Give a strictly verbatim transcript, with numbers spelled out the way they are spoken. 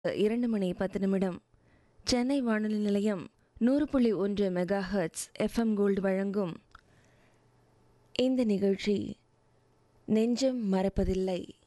இரண்டு மணி பத்து நிமிடம். சென்னை வானொலி நிலையம் நூறு புள்ளி ஒன்று மெகா ஹெர்ட்ஸ் எஃப்எம் கோல்டு வழங்கும் இந்த நிகழ்ச்சி நெஞ்சம் மறப்பதில்லை.